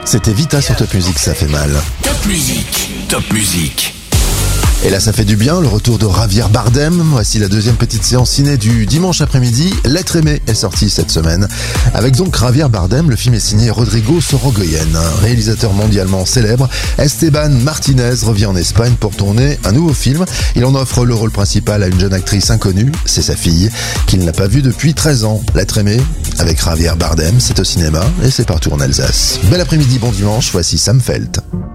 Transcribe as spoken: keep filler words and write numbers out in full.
C'était Vita sur Top Music, ça fait mal. Top Music, Top Music. Et là, ça fait du bien, le retour de Javier Bardem. Voici la deuxième petite séance ciné du dimanche après-midi. L'être aimé est sorti cette semaine. Avec donc Javier Bardem, le film est signé Rodrigo Sorogoyen, un réalisateur mondialement célèbre. Esteban Martinez revient en Espagne pour tourner un nouveau film. Il en offre le rôle principal à une jeune actrice inconnue, c'est sa fille, qu'il n'a pas vue depuis treize ans. L'être aimé, avec Javier Bardem, c'est au cinéma et c'est partout en Alsace. Bel après-midi, bon dimanche, voici Sam Felt.